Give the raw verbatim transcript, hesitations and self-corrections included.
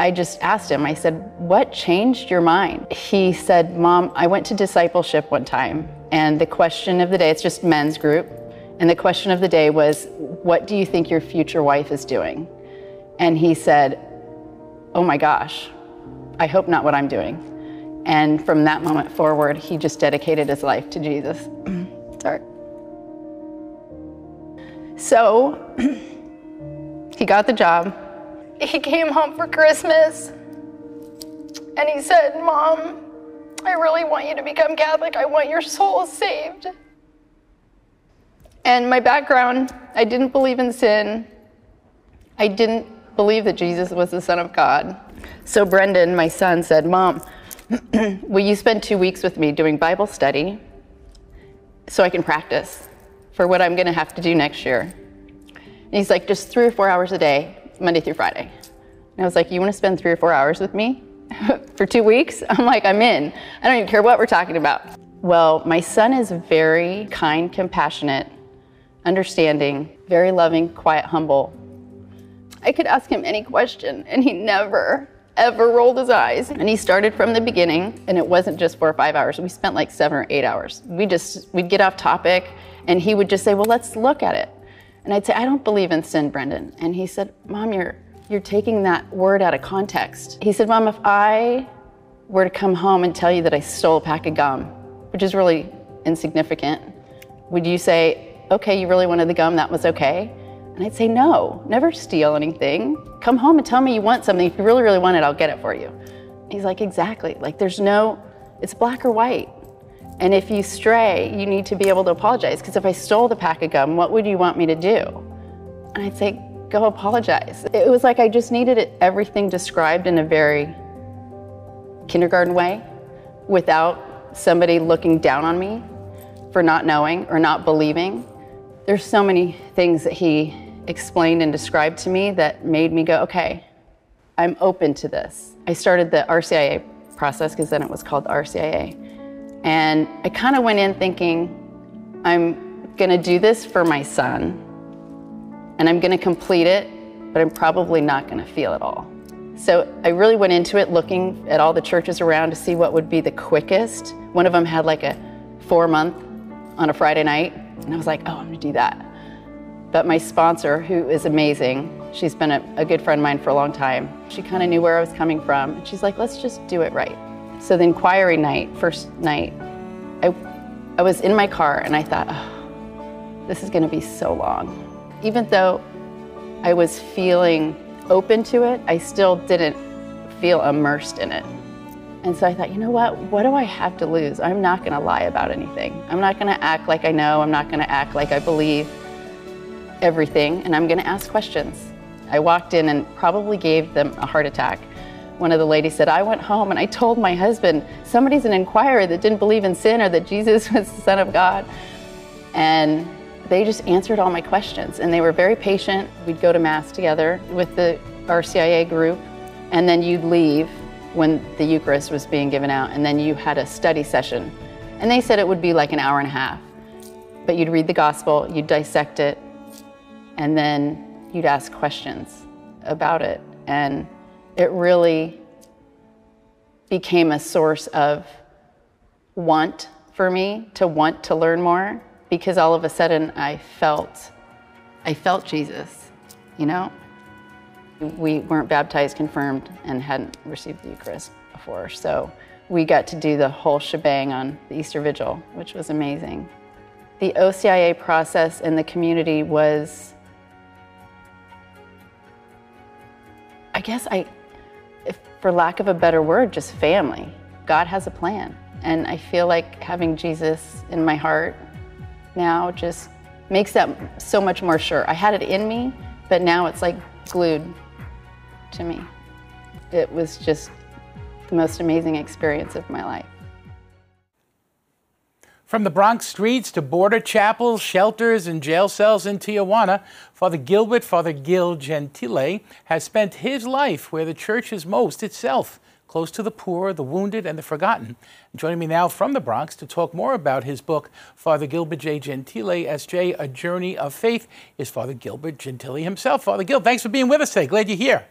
I just asked him, I said, what changed your mind? He said, Mom, I went to discipleship one time, and the question of the day, it's just men's group, and the question of the day was, what do you think your future wife is doing? And he said, oh my gosh, I hope not what I'm doing. And from that moment forward, he just dedicated his life to Jesus. Sorry. So, he got the job. He came home for Christmas, and he said, Mom, I really want you to become Catholic. I want your soul saved. And my background, I didn't believe in sin. I didn't believe that Jesus was the Son of God. So Brendan, my son, said, Mom, will you spend two weeks with me doing Bible study so I can practice for what I'm gonna have to do next year? And he's like, just three or four hours a day, Monday through Friday. And I was like, you wanna spend three or four hours with me for two weeks? I'm like, I'm in. I don't even care what we're talking about. Well, my son is very kind, compassionate, understanding, very loving, quiet, humble. I could ask him any question, and he never, ever rolled his eyes. And he started from the beginning, and it wasn't just four or five hours. We spent like seven or eight hours. We just, we'd get off topic, and he would just say, well, let's look at it. And I'd say, I don't believe in sin, Brendan. And he said, Mom, you're, you're taking that word out of context. He said, Mom, if I were to come home and tell you that I stole a pack of gum, which is really insignificant, would you say, okay, you really wanted the gum, that was okay? And I'd say, no, never steal anything. Come home and tell me you want something. If you really, really want it, I'll get it for you. He's like, exactly. Like, there's no, it's black or white. And if you stray, you need to be able to apologize. Because if I stole the pack of gum, what would you want me to do? And I'd say, go apologize. It was like I just needed it, everything described in a very kindergarten way, without somebody looking down on me for not knowing or not believing. There's so many things that he explained and described to me that made me go, okay, I'm open to this. I started the R C I A process, because then it was called the R C I A. And I kind of went in thinking, I'm gonna do this for my son, and I'm gonna complete it, but I'm probably not gonna feel it all. So I really went into it looking at all the churches around to see what would be the quickest. One of them had like a four month on a Friday night, and I was like, oh, I'm gonna do that. But my sponsor, who is amazing, she's been a, a good friend of mine for a long time, she kind of knew where I was coming from, and she's like, let's just do it right. So the inquiry night, first night, I, I was in my car and I thought, oh, this is gonna be so long. Even though I was feeling open to it, I still didn't feel immersed in it. And so I thought, you know what, what do I have to lose? I'm not gonna lie about anything. I'm not gonna act like I know, I'm not gonna act like I believe everything, and I'm gonna ask questions. I walked in and probably gave them a heart attack. One of the ladies said, I went home and I told my husband, somebody's an inquirer that didn't believe in sin or that Jesus was the Son of God. And they just answered all my questions, and they were very patient. We'd go to Mass together with the R C I A group, and then you'd leave when the Eucharist was being given out, and then you had a study session. And they said it would be like an hour and a half. But you'd read the gospel, you'd dissect it, and then you'd ask questions about it. And it really became a source of want for me, to want to learn more, because all of a sudden I felt, I felt Jesus, you know? We weren't baptized, confirmed, and hadn't received the Eucharist before, so we got to do the whole shebang on the Easter Vigil, which was amazing. The O C I A process in the community was, I guess I, if, for lack of a better word, just family. God has a plan. And I feel like having Jesus in my heart now just makes that so much more sure. I had it in me, but now it's like glued to me. It was just the most amazing experience of my life. From the Bronx streets to border chapels, shelters, and jail cells in Tijuana, Father Gilbert, Father Gil Gentile, has spent his life where the church is most itself, close to the poor, the wounded, and the forgotten. Joining me now from the Bronx to talk more about his book, Father Gilbert J. Gentile, S J, A Journey of Faith, is Father Gilbert Gentile himself. Father Gil, thanks for being with us today. Glad you're here.